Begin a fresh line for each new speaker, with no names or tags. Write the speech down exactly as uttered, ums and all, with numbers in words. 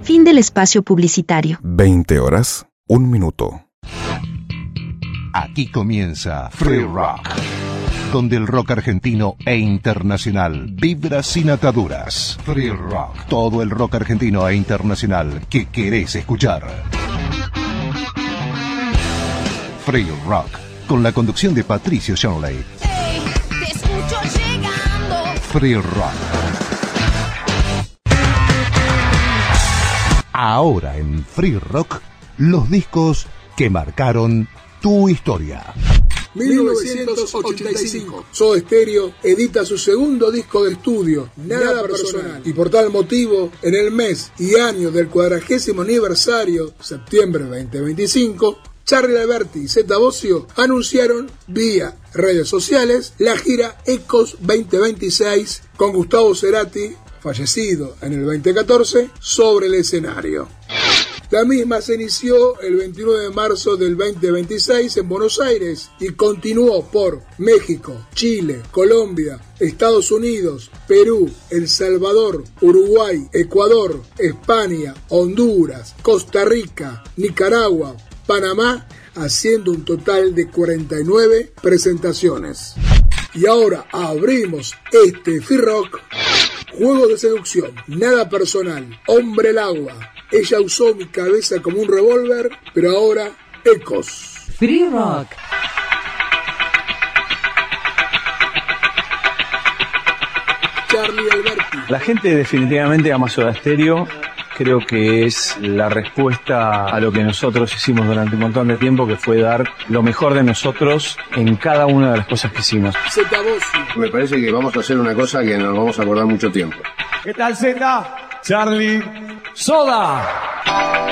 Fin del espacio publicitario.
veinte horas, un minuto.
Aquí comienza Free Rock, donde el rock argentino e internacional vibra sin ataduras. Free Rock, todo el rock argentino e internacional que querés escuchar. Free Rock, con la conducción de Patricio Shanley.
Hey, te escucho llegando.
Free Rock. Ahora en Free Rock, los discos que marcaron tu historia.
mil novecientos ochenta y cinco. Soda Stereo edita su segundo disco de estudio, Nada Personal. Y por tal motivo, en el mes y año del cuadragésimo aniversario, septiembre veinte veinticinco, Charly Alberti y Zeta Bosio anunciaron vía redes sociales la gira Ecos veinte veintiséis con Gustavo Cerati, fallecido en el veinte catorce, sobre el escenario. La misma se inició el veintinueve de marzo del veinte veintiséis en Buenos Aires y continuó por México, Chile, Colombia, Estados Unidos, Perú, El Salvador, Uruguay, Ecuador, España, Honduras, Costa Rica, Nicaragua, Panamá, haciendo un total de cuarenta y nueve presentaciones. Y ahora abrimos este Free Rock. Juego de seducción, Nada Personal, Hombre el Agua. Ella usó mi cabeza como un revólver, pero ahora Ecos.
Free Rock.
Charly Alberti.
La gente definitivamente ama Soda Stereo. Creo que es la respuesta a lo que nosotros hicimos durante un montón de tiempo, que fue dar lo mejor de nosotros en cada una de las cosas que hicimos.
Zeta Bosio.
Me parece que vamos a hacer una cosa que nos vamos a acordar mucho tiempo.
¿Qué tal, Zeta? Charly, Soda.